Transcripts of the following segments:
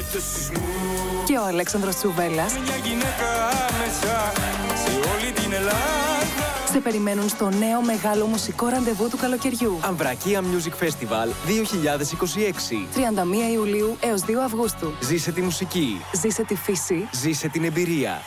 Και ο Αλέξανδρος Τσουβέλλας σε περιμένουν στο νέο μεγάλο μουσικό ραντεβού του καλοκαιριού. Αμβρακία Music Festival 2026. 31 Ιουλίου έως 2 Αυγούστου. Ζήσε τη μουσική. Ζήσε τη φύση. Ζήσε την εμπειρία.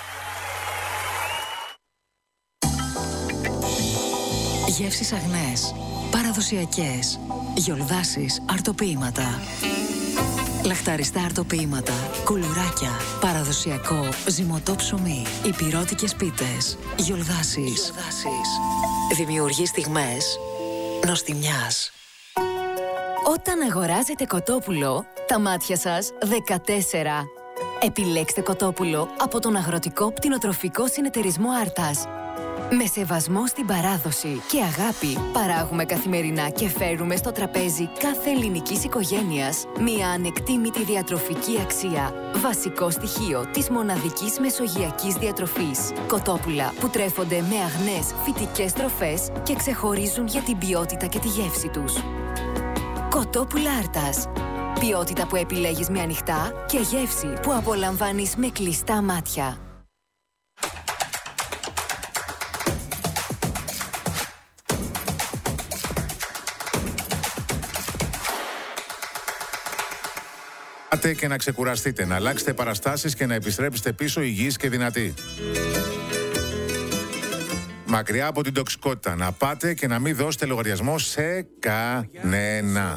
Γεύσεις αγνές, παραδοσιακές, γιολδάσεις, αρτοποίηματα. Λαχταριστά αρτοποίηματα, κουλουράκια, παραδοσιακό, ζυμωτό ψωμί, υπηρώτικες πίτες, γιολδάσεις. Δημιουργεί στιγμές νοστιμιάς. Όταν αγοράζετε κοτόπουλο, τα μάτια σας 14. Επιλέξτε κοτόπουλο από τον Αγροτικό Πτηνοτροφικό Συνεταιρισμό Άρτας. Με σεβασμό στην παράδοση και αγάπη παράγουμε καθημερινά και φέρουμε στο τραπέζι κάθε ελληνικής οικογένειας μια ανεκτήμητη διατροφική αξία. Βασικό στοιχείο της μοναδικής μεσογειακής διατροφής. Κοτόπουλα που τρέφονται με αγνές φυτικές τροφές και ξεχωρίζουν για την ποιότητα και τη γεύση τους. Κοτόπουλα Άρτας. Ποιότητα που επιλέγεις με ανοιχτά και γεύση που απολαμβάνεις με κλειστά μάτια. Και να ξεκουραστείτε, να αλλάξετε παραστάσεις και να επιστρέψετε πίσω υγιείς και δυνατοί. Μακριά από την τοξικότητα, να πάτε και να μην δώσετε λογαριασμό σε κανένα.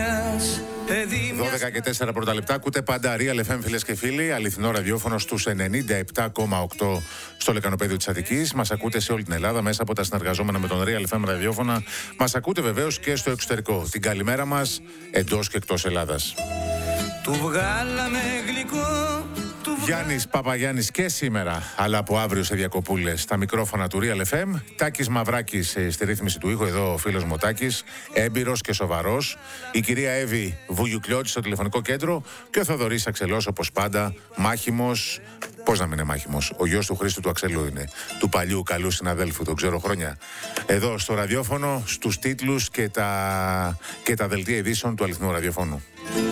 12 και 4 πρώτα λεπτά, ακούτε πάντα Real FM, φίλες και φίλοι, αληθινό ραδιόφωνο στους 97,8 στο λεκανοπέδιο της Αττικής. Μας ακούτε σε όλη την Ελλάδα μέσα από τα συνεργαζόμενα με τον Real FM ραδιόφωνα. Μας ακούτε βεβαίως και στο εξωτερικό. Την καλημέρα μας εντός και εκτός Ελλάδας. Του βγάλαμε γλυκό. Γιάννης Παπαγιάννης και σήμερα, αλλά από αύριο σε διακοπούλες, στα μικρόφωνα του Real FM. Τάκης Μαυράκης στη ρύθμιση του ήχου, εδώ ο φίλος μου Τάκης, έμπειρος και σοβαρός. Η κυρία Εύη Βουγιουκλιώτη στο τηλεφωνικό κέντρο και ο Θοδωρής Αξελός, όπως πάντα, μάχημος. Πώς να μην είναι μάχημος, ο γιος του Χρήστου του Αξελού είναι, του παλιού καλού συναδέλφου, τον ξέρω χρόνια. Εδώ στο ραδιόφωνο, στους τίτλους και τα δελτία ειδήσεων του αληθινού ραδιοφώνου.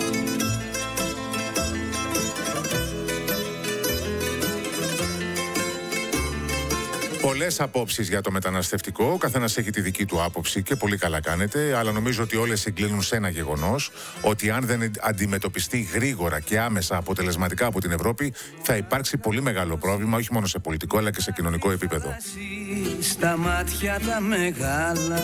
Πολλές απόψεις για το μεταναστευτικό, ο καθένας έχει τη δική του άποψη και πολύ καλά κάνετε, αλλά νομίζω ότι όλες συγκλίνουν σε ένα γεγονός, ότι αν δεν αντιμετωπιστεί γρήγορα και άμεσα αποτελεσματικά από την Ευρώπη, θα υπάρξει πολύ μεγάλο πρόβλημα, όχι μόνο σε πολιτικό αλλά και σε κοινωνικό επίπεδο. Στα μάτια τα μεγάλα.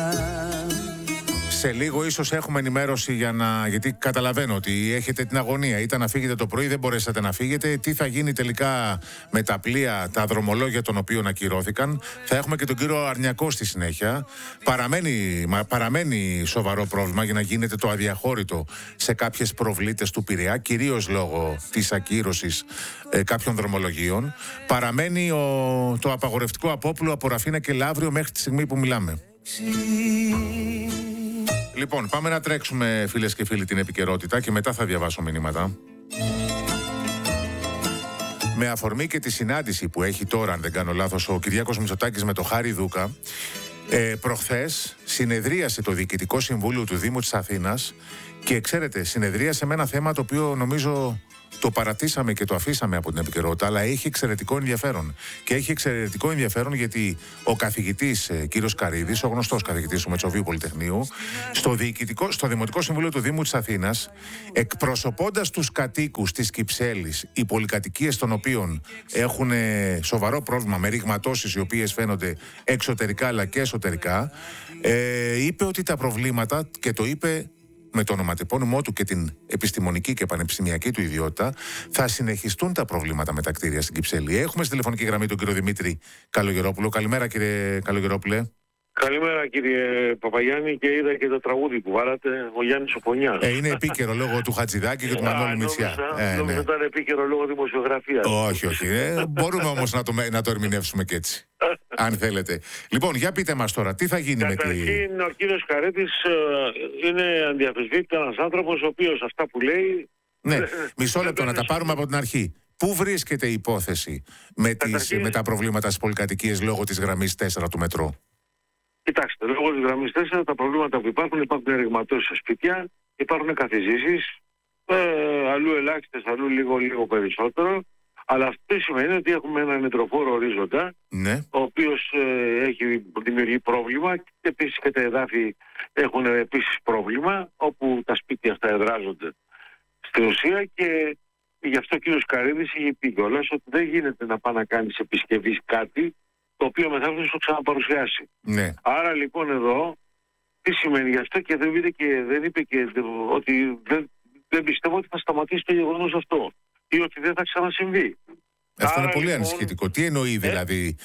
Σε λίγο ίσως έχουμε ενημέρωση γιατί καταλαβαίνω ότι έχετε την αγωνία. Ήταν να φύγετε το πρωί, δεν μπορέσατε να φύγετε. Τι θα γίνει τελικά με τα πλοία, τα δρομολόγια των οποίων ακυρώθηκαν. Θα έχουμε και τον κύριο Αρνιακό στη συνέχεια. Παραμένει σοβαρό πρόβλημα για να γίνεται το αδιαχώρητο σε κάποιες προβλήτες του Πειραιά, κυρίως λόγω της ακύρωσης κάποιων δρομολογίων. Παραμένει το απαγορευτικό απόπλου από Ραφίνα και Λαύριο μέχρι τη στιγμή που μιλάμε. Λοιπόν, πάμε να τρέξουμε, φίλες και φίλοι, την επικαιρότητα και μετά θα διαβάσω μηνύματα. Με αφορμή και τη συνάντηση που έχει τώρα, αν δεν κάνω λάθος, ο Κυριάκος Μητσοτάκης με το Χάρη Δούκα, προχθές συνεδρίασε το Διοικητικό Συμβούλιο του Δήμου της Αθήνας και ξέρετε, συνεδρίασε με ένα θέμα το οποίο νομίζω το παρατήσαμε και το αφήσαμε από την επικαιρότητα, αλλά έχει εξαιρετικό ενδιαφέρον. Και έχει εξαιρετικό ενδιαφέρον γιατί ο καθηγητής κύριος Καρύδης, ο γνωστός καθηγητής του Μετσοβίου Πολυτεχνείου, στο Δημοτικό Συμβούλιο του Δήμου της Αθήνας, εκπροσωπώντας τους κατοίκους της Κυψέλης, οι πολυκατοικίες των οποίων έχουν σοβαρό πρόβλημα με ρηγματώσεις οι οποίες φαίνονται εξωτερικά αλλά και εσωτερικά, είπε ότι τα προβλήματα, και το είπε με το ονοματεπώνυμό του και την επιστημονική και πανεπιστημιακή του ιδιότητα, θα συνεχιστούν τα προβλήματα με τα κτίρια στην Κυψέλη. Έχουμε στη τηλεφωνική γραμμή τον κύριο Δημήτρη Καλογερόπουλο. Καλημέρα, κύριε Καλογερόπουλε. Καλημέρα, κύριε Παπαγιάννη, και είδα και το τραγούδι που βάλατε, ο Γιάννης ο Πονιάς. Είναι επίκαιρο λόγω του Χατζηδάκη και του Μανώλη Μητσιά. Νόμιζα ήταν επίκαιρο λόγω δημοσιογραφίας. Όχι. Μπορούμε όμως να το ερμηνεύσουμε και έτσι. Αν θέλετε. Λοιπόν, για πείτε μας τώρα, τι θα γίνει με τη... Καταρχήν, ο κύριος Καρέτης είναι ανδιαφεσβήτητα ένας άνθρωπος ο οποίος αυτά που λέει... Ναι, μισό λεπτό να τα πάρουμε από την αρχή. Πού βρίσκεται η υπόθεση με τα προβλήματα στις πολυκατοικίες λόγω της γραμμής 4 του μετρό? Κοιτάξτε, λόγω της γραμμής 4 τα προβλήματα που υπάρχουν ρηγματώσεις στα σπίτια, υπάρχουν καθιζήσεις, αλλού ελάχιστες, αλλού λίγο περισσότερο. Αλλά αυτό σημαίνει ότι έχουμε έναν υδροφόρο ορίζοντα, Ναι. ο οποίος έχει δημιουργεί πρόβλημα, και επίσης και τα εδάφη έχουν επίσης πρόβλημα, όπου τα σπίτια αυτά εδράζονται στην ουσία, και γι' αυτό ο κ. Καρύδης είχε πει κιόλας ότι δεν γίνεται να πάει να κάνει επισκευής κάτι το οποίο μετά θα το ξαναπαρουσιάσει. Ναι. Άρα λοιπόν εδώ τι σημαίνει γι' αυτό, και δεν είπε και ότι δεν πιστεύω ότι θα σταματήσει το γεγονός αυτό ή ότι δεν θα ξανασυμβεί. Αυτό είναι Άρα, πολύ λοιπόν, ανησυχητικό. Τι εννοεί δηλαδή?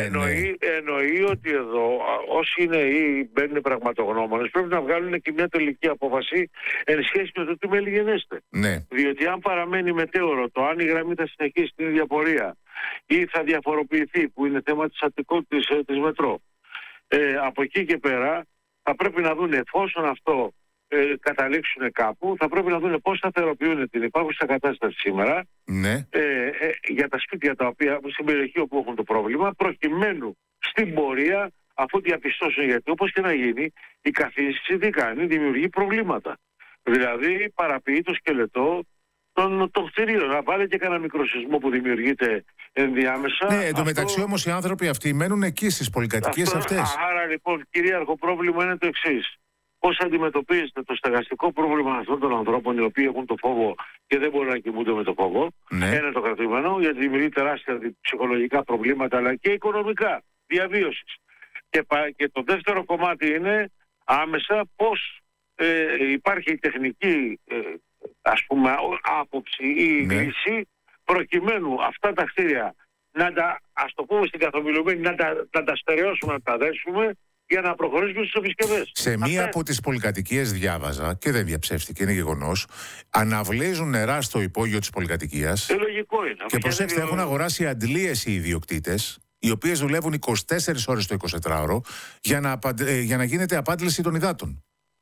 Εννοεί ότι εδώ όσοι είναι ή μπαίνουν πραγματογνώμονες πρέπει να βγάλουν και μια τελική απόφαση εν σχέση με το τι μελιγενέστε. Ναι. Διότι αν παραμένει μετέωρο το αν η γραμμή θα συνεχίσει την ίδια πορεία ή θα διαφοροποιηθεί, που είναι θέμα της αττικότητας της μετρό, από εκεί και πέρα θα πρέπει να δουν, εφόσον αυτό καταλήξουν κάπου, θα πρέπει να δουν πώς θα θεραπείουν την υπάρχουσα κατάσταση σήμερα, Ναι. για τα σπίτια τα οποία στην περιοχή όπου έχουν το πρόβλημα, προκειμένου στην πορεία, αφού διαπιστώσουν, γιατί όπως και να γίνει, η καθίστηση τι κάνει, δημιουργεί προβλήματα. Δηλαδή παραποιεί το σκελετό των κτηρίων. Να βάλει και κανένα μικρό σεισμό που δημιουργείται ενδιάμεσα. Ναι, εντωμεταξύ όμως οι άνθρωποι αυτοί μένουν εκεί στις πολυκατοικίες αυτές. Άρα λοιπόν κυρίαρχο πρόβλημα είναι το εξής. Πώς αντιμετωπίζετε το στεγαστικό πρόβλημα αυτών των ανθρώπων, οι οποίοι έχουν το φόβο και δεν μπορούν να κοιμούνται με το φόβο? Ναι. Ένα το κρατούμενο, γιατί δημιουργεί τεράστια ψυχολογικά προβλήματα αλλά και οικονομικά διαβίωσης. Και το δεύτερο κομμάτι είναι άμεσα πώς υπάρχει η τεχνική ας πούμε άποψη ή λύση, προκειμένου αυτά τα κτίρια να τα, ας το πούμε στην καθομιλουμένη, να τα στερεώσουμε, να τα δέσουμε, για να προχωρήσουμε στις επισκευές. Σε μία από τις πολυκατοικίες διάβαζα, και δεν διαψεύστηκε, είναι γεγονός, αναβλέζουν νερά στο υπόγειο της πολυκατοικίας. Λογικό είναι. Και προσέξτε, έχουν αγοράσει αντλίες οι ιδιοκτήτες, οι οποίες δουλεύουν 24 ώρες το 24ωρο, για να γίνεται απάντηση των υδάτων.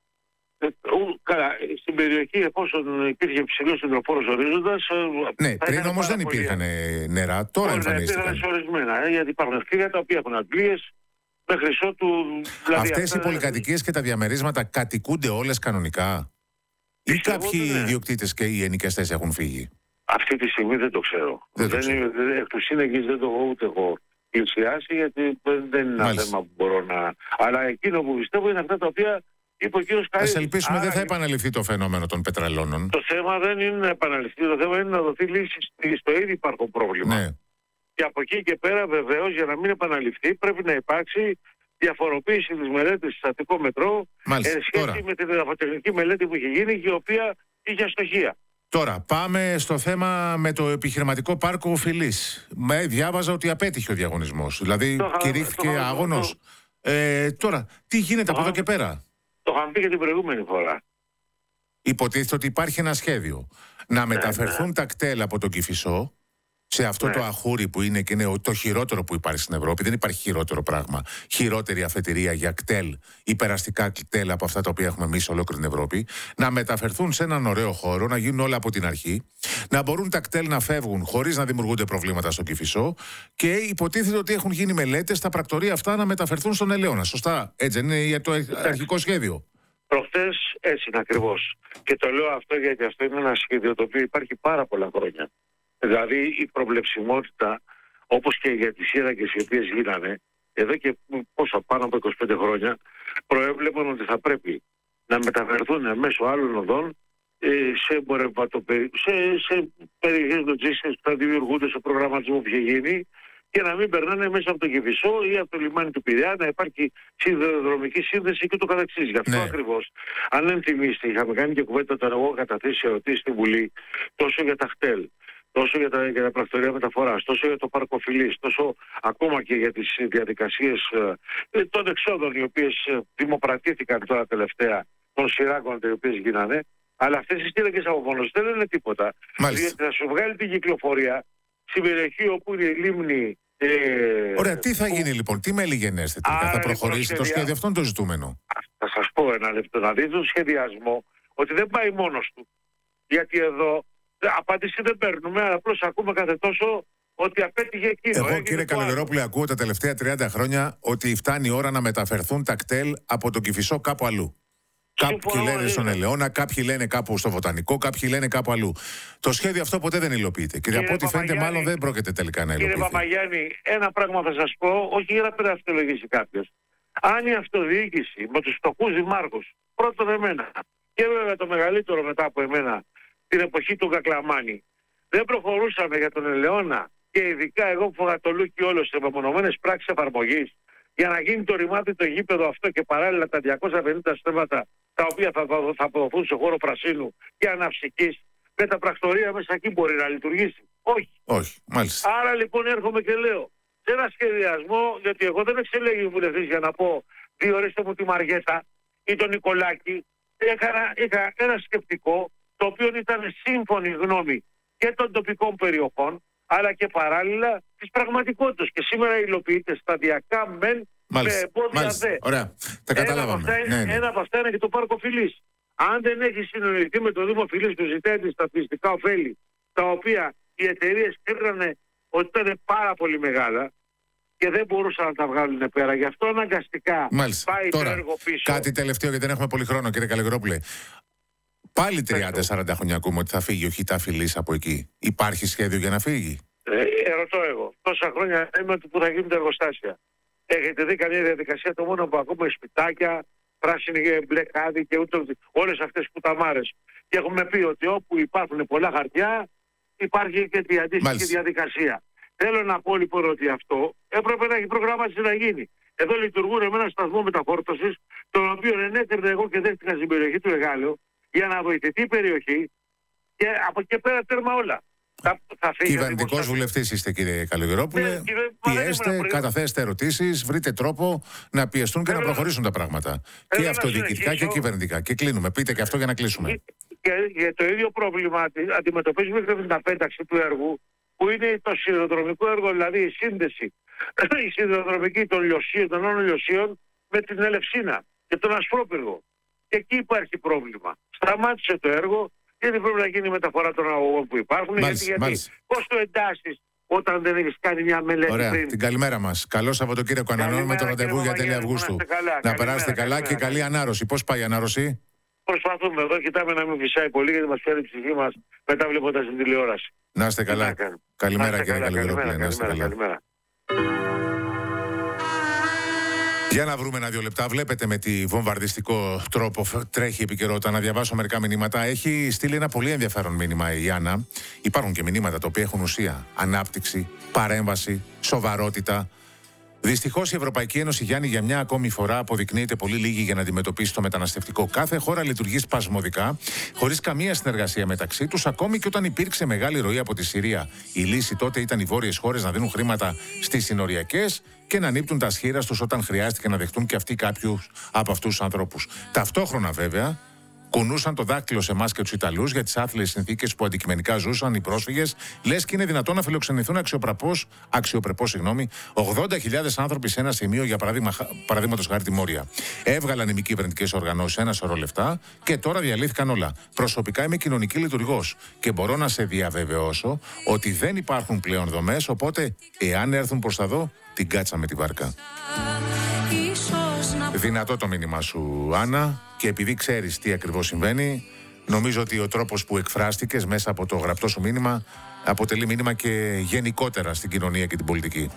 Καλά, στην περιοχή, εφόσον υπήρχε ψηλός υδροφόρος ορίζοντας. Ναι, πριν όμως δεν υπήρχαν νερά, τώρα εμφανίστηκαν. Υπήρχαν ορισμένα, γιατί υπάρχουν κτίρια τα οποία έχουν αντλίες. Μέχρι ότου, δηλαδή αυτές οι πολυκατοικίες και τα διαμερίσματα κατοικούνται όλες κανονικά, ή κάποιοι ιδιοκτήτες και οι ενοικιαστές έχουν φύγει? Αυτή τη στιγμή δεν το ξέρω. Εκ του σύνεγγυς δεν το έχω ούτε εγώ πλησιάσει, γιατί δεν είναι ένα θέμα που μπορώ να. Αλλά εκείνο που πιστεύω είναι αυτά τα οποία είπε ο κ. Καρύδης. Ας ελπίσουμε δεν θα επαναληφθεί το φαινόμενο των πετρελώνων. Το θέμα δεν είναι να επαναληφθεί, το θέμα είναι να δοθεί λύση στο ήδη υπάρχον πρόβλημα. Ναι. Και από εκεί και πέρα, βεβαίως, για να μην επαναληφθεί, πρέπει να υπάρξει διαφοροποίηση της μελέτης της Αττικό Μετρό εν σχέση με την εδαφοτεχνική μελέτη που είχε γίνει και η οποία είχε αστοχία. Τώρα, πάμε στο θέμα με το επιχειρηματικό πάρκο Φιλής. Διάβαζα ότι απέτυχε ο διαγωνισμός. Δηλαδή, κηρύχθηκε άγωνος. Τώρα, τι γίνεται από εδώ και πέρα? Το είχαμε πει και την προηγούμενη φορά. Υποτίθεται ότι υπάρχει ένα σχέδιο να μεταφερθούν τα κτέλ από τον Κηφισό σε αυτό το αχούρι που είναι και είναι το χειρότερο που υπάρχει στην Ευρώπη. Δεν υπάρχει χειρότερο πράγμα. Χειρότερη αφετηρία για κτέλ ή περαστικά κτέλ από αυτά τα οποία έχουμε εμείς σε ολόκληρη την Ευρώπη. Να μεταφερθούν σε έναν ωραίο χώρο, να γίνουν όλα από την αρχή. Να μπορούν τα κτέλ να φεύγουν χωρίς να δημιουργούνται προβλήματα στον Κηφισό. Και υποτίθεται ότι έχουν γίνει μελέτες στα πρακτορεία αυτά να μεταφερθούν στον Ελαιώνα. Σωστά, έτσι είναι για το αρχικό σχέδιο? Προχθές έτσι είναι ακριβώς. Και το λέω αυτό γιατί αυτό είναι ένα σχέδιο το οποίο υπάρχει πάρα πολλά χρόνια. Δηλαδή η προβλεψιμότητα, όπως και για τις σύραγγες οι οποίες γίνανε εδώ και πάνω από 25 χρόνια, προέβλεπαν ότι θα πρέπει να μεταφερθούν μέσω άλλων οδών σε περιοχές λογιστικές που θα δημιουργούνται σε προγραμματισμό που είχε γίνει, και να μην περνάνε μέσα από το Κηφισό ή από το λιμάνι του Πειραιά, να υπάρχει σιδηροδρομική σύνδεση και το καθεξής. Γι' αυτό ακριβώς, αν ενθυμίστε, είχαμε κάνει και κουβέντα όταν εγώ καταθέσει ερωτήσεις στη Βουλή, τόσο για τα ΧΤΕΛ, τόσο για τα πρακτορεία μεταφοράς, τόσο για το πάρκο Φιλής, τόσο ακόμα και για τις διαδικασίες των εξόδων, οι οποίες δημοπρατήθηκαν τώρα τελευταία, των σειράκων οι οποίες γίνανε. Αλλά αυτές οι στήλακες από μόνος δεν λένε τίποτα. Μάλιστα. Γιατί θα σου βγάλει την κυκλοφορία στην περιοχή όπου είναι η λίμνη. Ωραία, τι θα γίνει λοιπόν, τι μελιγενέστε τελικά, θα προχωρήσει το σχέδιο, αυτό είναι το ζητούμενο? Θα σας πω ένα λεπτό, να δείτε τον σχεδιασμό, ότι δεν πάει μόνος του. Γιατί εδώ απάντηση δεν παίρνουμε, αλλά απλώς ακούμε κάθε τόσο ότι απέτυχε εκείνο. Εγώ, κύριε Καλογερόπουλε, ακούω τα τελευταία 30 χρόνια ότι φτάνει η ώρα να μεταφερθούν τα κτέλ από τον Κηφισό κάπου αλλού. Κάποιοι λένε στον Ελαιώνα, κάποιοι λένε κάπου στο Βοτανικό, κάποιοι λένε κάπου αλλού. Το σχέδιο αυτό ποτέ δεν υλοποιείται. Και από ό,τι φαίνεται, μάλλον δεν πρόκειται τελικά να υλοποιηθεί. Κύριε Παπαγιάννη, ένα πράγμα θα σας πω, όχι για να περαστολογήσει κάποιος. Αν η αυτοδιοίκηση με τους φτωχούς δημάρχους, πρώτον εμένα, και βέβαια το μεγαλύτερο μετά από εμένα, την εποχή του Κακλαμάνη, δεν προχωρούσαμε για τον Ελαιώνα και ειδικά εγώ που φόγα το Λούκι όλο σε μεμονωμένες πράξεις εφαρμογής για να γίνει το ρημάδι το γήπεδο αυτό και παράλληλα τα 250 στέματα τα οποία θα αποδοθούν σε χώρο πρασίνου και αναψυκής, με τα πρακτορία μέσα εκεί μπορεί να λειτουργήσει? Όχι. Όχι, μάλιστα. Άρα λοιπόν έρχομαι και λέω, σε ένα σχεδιασμό, γιατί εγώ δεν εξελέγει βουλευτής για να πω διορίστε μου τη Μαριέτα ή τον Νικολάκη, είχα ένα σκεπτικό το οποίο ήταν σύμφωνη γνώμη και των τοπικών περιοχών αλλά και παράλληλα της πραγματικότητας. Και σήμερα υλοποιείται σταδιακά μεν με εμπόδια δε. Ωραία, τα καταλάβαμε. Ένα από αυτά είναι και το πάρκο Φιλής. Αν δεν έχει συνοηθεί με το Δήμο Φιλής που ζητάει τη στατιστικά ωφέλη, τα οποία οι εταιρείες κρίνανε ότι ήταν πάρα πολύ μεγάλα και δεν μπορούσαν να τα βγάλουν πέρα. Γι' αυτό αναγκαστικά πάει το έργο πίσω. Κάτι τελευταίο, γιατί δεν έχουμε πολύ χρόνο, κύριε Καλλιγερόπουλε. Πάλι 30-40 χρόνια ακούμε ότι θα φύγει ο Χιτά Φιλής από εκεί. Υπάρχει σχέδιο για να φύγει? Ρωτώ εγώ. Τόσα χρόνια είμαι που θα γίνουν τα εργοστάσια. Έχετε δει καμία διαδικασία? Το μόνο που ακούμε σπιτάκια, πράσινη και μπλε κάδι και όλες αυτές τις κουταμάρες. Και έχουμε πει ότι όπου υπάρχουν πολλά χαρτιά υπάρχει και η αντίστοιχη διαδικασία. Θέλω να πω λοιπόν ότι αυτό έπρεπε να έχει προγραμματίσει να γίνει. Εδώ λειτουργούν με ένα σταθμό μεταφόρτωσης, τον οποίο ενέκρινε εγώ και δέχτηκα στην περιοχή του Εγάλεω, για να βοηθηθεί η περιοχή και από εκεί πέρα τέρμα όλα. Κυβερνητικός βουλευτής είστε, κύριε Καλλιγερόπουλε. Πιέστε, καταθέστε ερωτήσεις, βρείτε τρόπο να πιεστούν και να προχωρήσουν τα πράγματα. Και αυτοδιοικητικά και κυβερνητικά. Και κλείνουμε. Πείτε και αυτό για να κλείσουμε. Και το ίδιο πρόβλημα αντιμετωπίζουμε και την απέταξη του έργου, που είναι το σιδηροδρομικό έργο, δηλαδή η σύνδεση, η σιδηροδρομική των όνων λιωσίων με την Ελευσίνα και τον Ασπρόπυργο. Και εκεί υπάρχει πρόβλημα. Σταμάτησε το έργο, γιατί πρέπει να γίνει μεταφορά των αγωγών που υπάρχουν. Γιατί πώς το εντάσσεις όταν δεν έχεις κάνει μια μελέτη? Ωραία, πριν? την καλημέρα μας. Καλό Σαββατοκύριακο. Ανανεώνουμε το ραντεβού για τέλη Αυγούστου. Να περάσετε καλά και καλή ανάρρωση. Πώς πάει η ανάρρωση? Προσπαθούμε εδώ, κοιτάμε να μην φυσάει πολύ, γιατί μας φέρει η ψυχή μας μετά βλέποντας την τηλεόραση. Να είστε καλά. Καλημέρα, κύριε Καλλιγερόπουλε. Να είστε καλά. Για να βρούμε ένα-δύο λεπτά. Βλέπετε με τι βομβαρδιστικό τρόπο τρέχει η επικαιρότητα. Να διαβάσω μερικά μηνύματα. Έχει στείλει ένα πολύ ενδιαφέρον μήνυμα η Άννα. Υπάρχουν και μηνύματα τα οποία έχουν ουσία. Ανάπτυξη, παρέμβαση, σοβαρότητα. Δυστυχώς η Ευρωπαϊκή Ένωση, Γιάννη, για μια ακόμη φορά αποδεικνύεται πολύ λίγη για να αντιμετωπίσει το μεταναστευτικό. Κάθε χώρα λειτουργεί σπασμωδικά, χωρίς καμία συνεργασία μεταξύ τους, ακόμη και όταν υπήρξε μεγάλη ροή από τη Συρία. Η λύση τότε ήταν οι βόρειες χώρες να δίνουν χρήματα στις συνοριακές και να νύπτουν τα σχήρα τους όταν χρειάστηκε να δεχτούν και αυτοί κάποιους από αυτούς τους ανθρώπους. Ταυτόχρονα, βέβαια, κουνούσαν το δάκτυλο σε εμάς και τους Ιταλούς για τις άθλιες συνθήκες που αντικειμενικά ζούσαν οι πρόσφυγες, λες και είναι δυνατόν να φιλοξενηθούν αξιοπρεπώς 80.000 άνθρωποι σε ένα σημείο, για παραδείγματος χάρη τη Μόρια. Έβγαλαν οι μη κυβερνητικές οργανώσεις ένα σωρό λεφτά και τώρα διαλύθηκαν όλα. Προσωπικά είμαι κοινωνική λειτουργός και μπορώ να σε διαβεβαιώσω ότι δεν υπάρχουν πλέον δομές, οπότε εάν έρθουν προς τα εδώ, την κάτσα με τη βάρκα. Δυνατό το μήνυμά σου, Άννα, και επειδή ξέρεις τι ακριβώς συμβαίνει, νομίζω ότι ο τρόπος που εκφράστηκες μέσα από το γραπτό σου μήνυμα αποτελεί μήνυμα και γενικότερα στην κοινωνία και την πολιτική.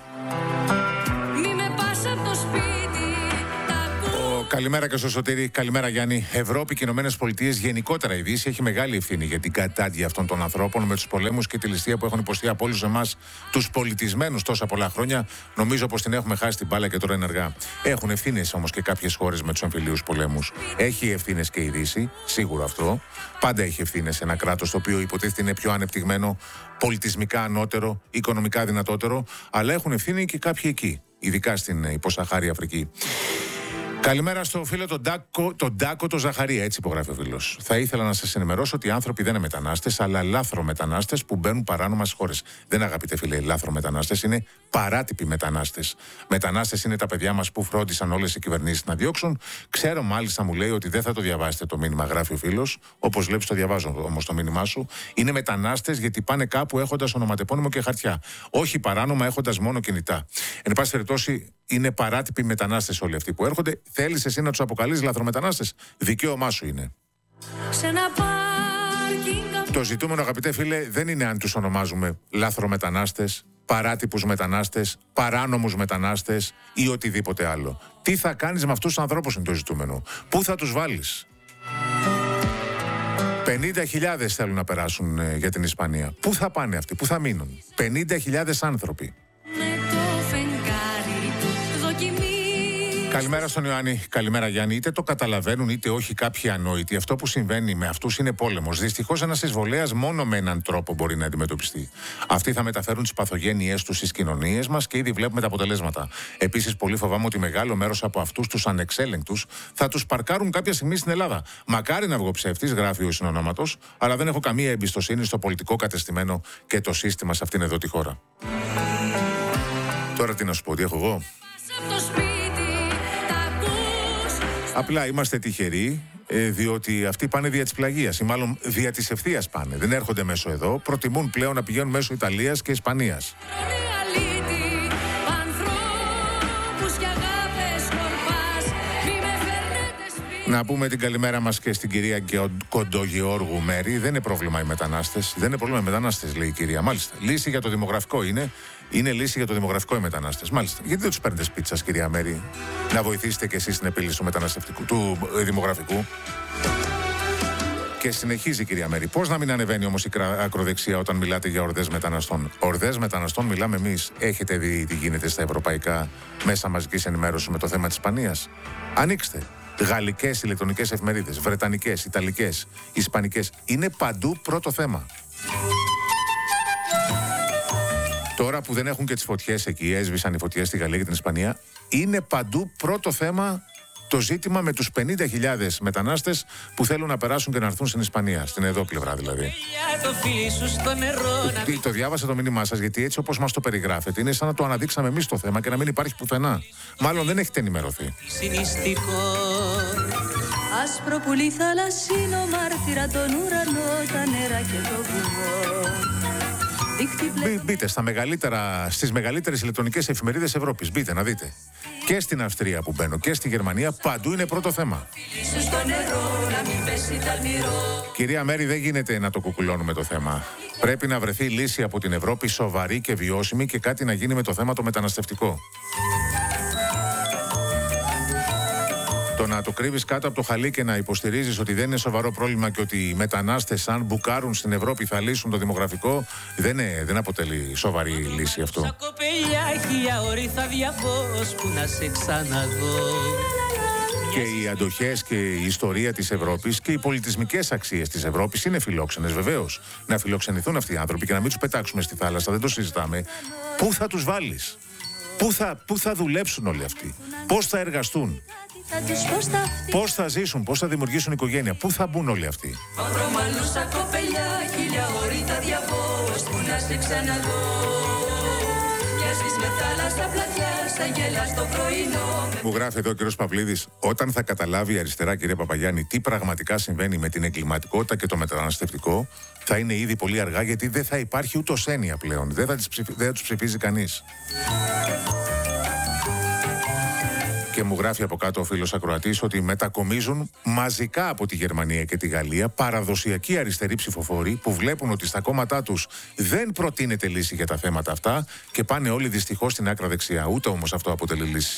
Καλημέρα και στο Σωτήρη. Καλημέρα, Γιάννη. Ευρώπη και Ηνωμένες Πολιτείες, γενικότερα η Δύση, έχει μεγάλη ευθύνη για την κατάντια αυτών των ανθρώπων με τους πολέμους και τη ληστεία που έχουν υποστεί από όλους εμάς τους πολιτισμένους τόσα πολλά χρόνια. Νομίζω πως την έχουμε χάσει την μπάλα και τώρα ενεργά. Έχουν ευθύνες όμως και κάποιες χώρες με τους εμφυλίους πολέμους. Έχει ευθύνες και η Δύση, σίγουρο αυτό. Πάντα έχει ευθύνες ένα κράτος το οποίο υποτίθεται είναι πιο ανεπτυγμένο, πολιτισμικά ανώτερο, οικονομικά δυνατότερο, αλλά έχουν ευθύνη και κάποιοι εκεί, ειδικά στην υποσαχάρη Αφρική. Καλημέρα στο φίλο τον Ντάκο το Ζαχαρία, έτσι υπογράφει ο φίλος. Θα ήθελα να σας ενημερώσω ότι οι άνθρωποι δεν είναι μετανάστες, αλλά λάθρομετανάστες που μπαίνουν παράνομα στις χώρες. Δεν, αγαπητέ φίλε, λάθρομετανάστες, είναι παράτυποι μετανάστες. Μετανάστες είναι τα παιδιά μας που φρόντισαν όλες οι κυβερνήσεις να διώξουν. Ξέρω, μάλιστα, μου λέει ότι δεν θα το διαβάσετε το μήνυμα, γράφει ο φίλος. Όπως βλέπεις, το διαβάζω όμως το μήνυμά σου. Είναι μετανάστες γιατί πάνε κάπου έχοντας ονοματεπώνυμο και χαρτιά. Όχι παράνομα έχοντας μόνο κινητά. Εν πάση περιπτώσει, είναι παράτυποι μετανάστες όλοι αυτοί που έρχονται. Θέλεις εσύ να τους αποκαλείς λαθρομετανάστες? Δικαίωμά σου είναι. Το ζητούμενο, αγαπητέ φίλε, δεν είναι αν τους ονομάζουμε λαθρομετανάστες, παράτυπους μετανάστες, παράνομους μετανάστες ή οτιδήποτε άλλο. Τι θα κάνεις με αυτούς τους ανθρώπους είναι το ζητούμενο. Πού θα τους βάλεις? 50.000 θέλουν να περάσουν για την Ισπανία. Πού θα πάνε αυτοί, πού θα μείνουν? 50.000 άνθρωποι. Καλημέρα στον Ιωάννη, καλημέρα Γιάννη. Είτε το καταλαβαίνουν είτε όχι κάποιοι ανόητοι, αυτό που συμβαίνει με αυτούς είναι πόλεμος. Δυστυχώς ένας εισβολέας μόνο με έναν τρόπο μπορεί να αντιμετωπιστεί. Αυτοί θα μεταφέρουν τις παθογένειές τους στις κοινωνίες μας και ήδη βλέπουμε τα αποτελέσματα. Επίσης, πολύ φοβάμαι ότι μεγάλο μέρος από αυτούς τους ανεξέλεγκτους θα τους παρκάρουν κάποια στιγμή στην Ελλάδα. Μακάρι να βγω ψεύτης, γράφει ο συνονόματος, αλλά δεν έχω καμία εμπιστοσύνη στο πολιτικό κατεστημένο και το σύστημα σε αυτήν εδώ τη χώρα. Τώρα τι να σου πω, τι έχω εγώ? Απλά είμαστε τυχεροί, διότι αυτοί πάνε δια της πλαγίας ή μάλλον δια της ευθείας πάνε. Δεν έρχονται μέσω εδώ, προτιμούν πλέον να πηγαίνουν μέσω Ιταλίας και Ισπανίας. Να πούμε την καλημέρα μας και στην κυρία Κοντογεώργου Μέρη. Δεν είναι πρόβλημα οι μετανάστες. Δεν είναι πρόβλημα οι μετανάστες, λέει η κυρία. Μάλιστα. Λύση για το δημογραφικό είναι. Είναι λύση για το δημογραφικό οι μετανάστες. Μάλιστα. Γιατί δεν τους παίρνετε σπίτι σας, κυρία Μέρη, να βοηθήσετε και εσείς στην επίλυση του μεταναστευτικού, του δημογραφικού? Και συνεχίζει η κυρία Μέρη. Πώς να μην ανεβαίνει όμως η ακροδεξιά όταν μιλάτε για ορδές μεταναστών? Ορδές μεταναστών μιλάμε εμείς. Έχετε δει τι γίνεται στα ευρωπαϊκά μέσα μαζικής ενημέρωσης με το θέμα της Ισπανίας? Ανοίξτε. Γαλλικές ηλεκτρονικές εφημερίδες, βρετανικές, ιταλικές, ισπανικές. Είναι παντού πρώτο θέμα. Τώρα που δεν έχουν και τις φωτιές εκεί, έσβησαν οι φωτιές στη Γαλλία και την Ισπανία, είναι παντού πρώτο θέμα το ζήτημα με τους 50.000 μετανάστες που θέλουν να περάσουν και να έρθουν στην Ισπανία, στην εδώ πλευρά δηλαδή. Το διάβασα το μήνυμά σας, γιατί έτσι όπως μας το περιγράφετε είναι σαν να το αναδείξαμε εμείς το θέμα και να μην υπάρχει πουθενά. Μάλλον δεν έχετε ενημερωθεί. Άσπρο πουλί θαλασσίνο μάρτυρα τον ουρανό, τα νερά και το βουνό. Μπείτε στις μεγαλύτερες ηλεκτρονικές εφημερίδες Ευρώπης. Μπείτε να δείτε. Και στην Αυστρία που μπαίνω και στη Γερμανία παντού είναι πρώτο θέμα. Κυρία Μέρη, δεν γίνεται να το κουκουλώνουμε το θέμα. Πρέπει να βρεθεί λύση από την Ευρώπη σοβαρή και βιώσιμη και κάτι να γίνει με το θέμα το μεταναστευτικό. Το να το κρύβεις κάτω από το χαλί και να υποστηρίζεις ότι δεν είναι σοβαρό πρόβλημα και ότι οι μετανάστες αν μπουκάρουν στην Ευρώπη θα λύσουν το δημογραφικό, δεν αποτελεί σοβαρή λύση αυτό. Και οι αντοχές και η ιστορία της Ευρώπης και οι πολιτισμικές αξίες της Ευρώπης είναι φιλόξενες βεβαίως. Να φιλοξενηθούν αυτοί οι άνθρωποι και να μην τους πετάξουμε στη θάλασσα, δεν το συζητάμε. Πού θα τους βάλεις? Πού θα δουλέψουν όλοι αυτοί? Πώς θα εργαστούν? Πώς θα ζήσουν? Πώς θα δημιουργήσουν οικογένεια? Πού θα μπουν όλοι αυτοί? Μου γράφει εδώ ο κύριος Παυλίδης, όταν θα καταλάβει η αριστερά, κύριε Παπαγιάννη, τι πραγματικά συμβαίνει με την εγκληματικότητα και το μεταναστευτικό, θα είναι ήδη πολύ αργά, γιατί δεν θα υπάρχει ούτως έννοια πλέον. Δεν θα τους ψηφίζει κανείς. Και μου γράφει από κάτω ο φίλος ακροατής ότι μετακομίζουν μαζικά από τη Γερμανία και τη Γαλλία παραδοσιακοί αριστεροί ψηφοφόροι που βλέπουν ότι στα κόμματά τους δεν προτείνεται λύση για τα θέματα αυτά και πάνε όλοι δυστυχώς στην άκρα δεξιά. Ούτε όμως αυτό αποτελεί λύση.